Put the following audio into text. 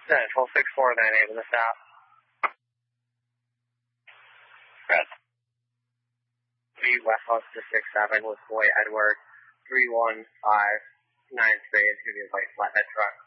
Central 649A with a stop. Red. Westbound 667 with boy Edward 31593. It's going to be a white flatbed truck.